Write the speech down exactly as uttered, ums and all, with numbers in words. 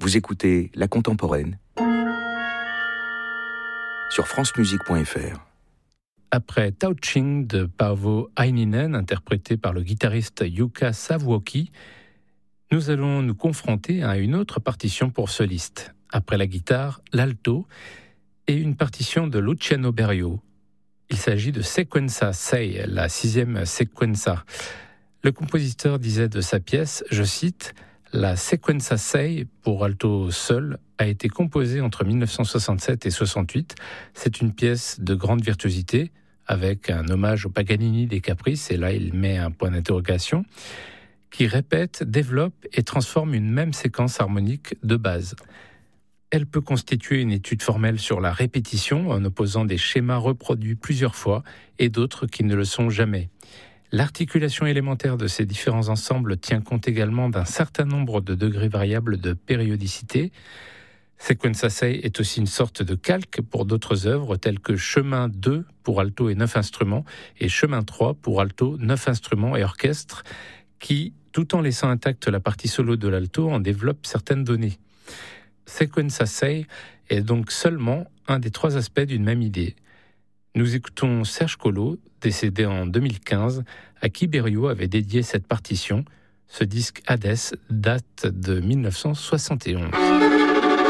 Vous écoutez La Contemporaine sur francemusique point f r. Après Touching de Paavo Aininen, interprété par le guitariste Jukka Savoki, nous allons nous confronter à une autre partition pour soliste. Après la guitare, l'alto et une partition de Luciano Berio. Il s'agit de Sequenza sei, la sixième sequenza. Le compositeur disait de sa pièce, je cite, « La Sequenza sei pour alto seul a été composée entre dix-neuf cent soixante-sept et soixante-huit. C'est une pièce de grande virtuosité, avec un hommage au Paganini des Caprices, et là il met un point d'interrogation, qui répète, développe et transforme une même séquence harmonique de base. Elle peut constituer une étude formelle sur la répétition en opposant des schémas reproduits plusieurs fois et d'autres qui ne le sont jamais. L'articulation élémentaire de ces différents ensembles tient compte également d'un certain nombre de degrés variables de périodicité. Sequenza sei est aussi une sorte de calque pour d'autres œuvres telles que Chemin deux pour alto et neuf instruments et Chemin trois pour alto, neuf instruments et orchestre qui, tout en laissant intacte la partie solo de l'alto, en développe certaines données. Sequenza sei est donc seulement un des trois aspects d'une même idée. Nous écoutons Serge Collot, décédé en deux mille quinze, à qui Berio avait dédié cette partition. Ce disque Hadès date de dix-neuf cent soixante et onze.